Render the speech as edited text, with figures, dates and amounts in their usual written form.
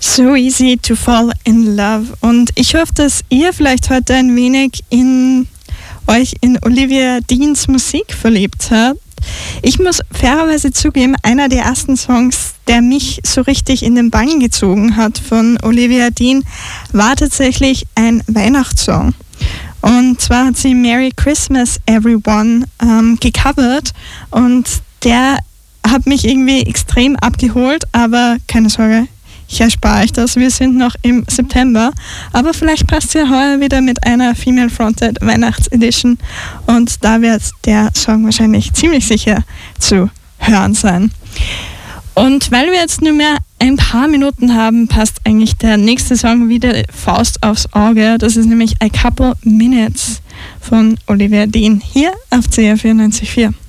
So easy to fall in love. Und ich hoffe, dass ihr vielleicht heute ein wenig euch in Olivia Deans Musik verliebt habt. Ich muss fairerweise zugeben, einer der ersten Songs, der mich so richtig in den Bann gezogen hat von Olivia Dean, war tatsächlich ein Weihnachtssong. Und zwar hat sie Merry Christmas Everyone gecovert und der hat mich irgendwie extrem abgeholt, aber keine Sorge, ich erspare euch das, wir sind noch im September, aber vielleicht passt ja heuer wieder mit einer Female-Fronted Weihnachts-Edition und da wird der Song wahrscheinlich ziemlich sicher zu hören sein. Und weil wir jetzt nur mehr ein paar Minuten haben, passt eigentlich der nächste Song wieder Faust aufs Auge. Das ist nämlich A Couple Minutes von Olivia Dean hier auf CR 94.4.